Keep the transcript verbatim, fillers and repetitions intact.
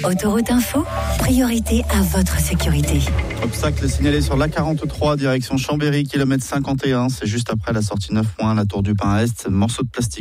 Autoroute Info, priorité à votre sécurité. Obstacle signalé sur l'A quarante-trois, direction Chambéry, kilomètre cinquante et un. C'est juste après la sortie neuf points, la Tour du Pin Est. Morceau de plastique